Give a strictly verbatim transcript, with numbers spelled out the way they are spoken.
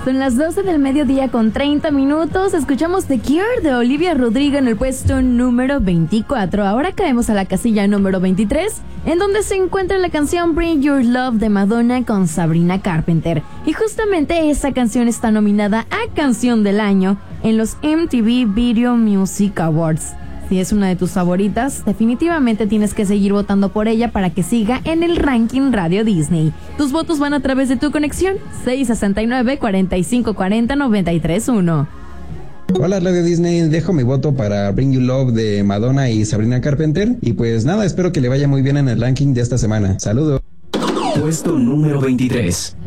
Son las doce del mediodía con treinta minutos. Escuchamos The Cure de Olivia Rodrigo en el puesto número veinticuatro. Ahora caemos a la casilla número veintitrés, en donde se encuentra la canción Bring Your Love de Madonna con Sabrina Carpenter. Y justamente esa canción está nominada a Canción del Año en los M T V Video Music Awards. Si es una de tus favoritas, definitivamente tienes que seguir votando por ella para que siga en el ranking Radio Disney. Tus votos van a través de tu conexión seis sesenta y nueve, cuarenta y cinco cuarenta, noventa y tres uno. Hola Radio Disney, dejo mi voto para Bring You Love de Madonna y Sabrina Carpenter. Y pues nada, espero que le vaya muy bien en el ranking de esta semana. Saludos. Puesto número veintitrés.